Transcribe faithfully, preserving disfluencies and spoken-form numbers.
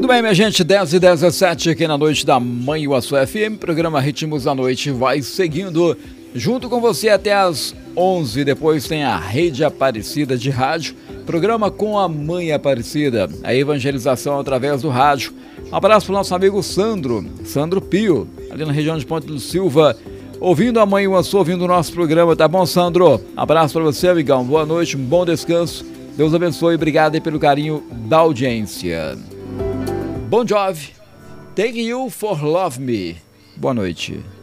bem, minha gente, dez e dezessete aqui na noite da Manhuaçu F M, programa Ritmos da Noite vai seguindo junto com você até as onze, depois tem a Rede Aparecida de Rádio, programa com a Mãe Aparecida, a evangelização através do rádio. Um abraço para o nosso amigo Sandro, Sandro Pio, ali na região de Ponte do Silva, ouvindo a Manhuaçu, ouvindo o nosso programa, tá bom, Sandro? Abraço para você, amigão, boa noite, um bom descanso, Deus abençoe, obrigado aí pelo carinho da audiência. Bon Jovi, Take You For Love Me. Boa noite.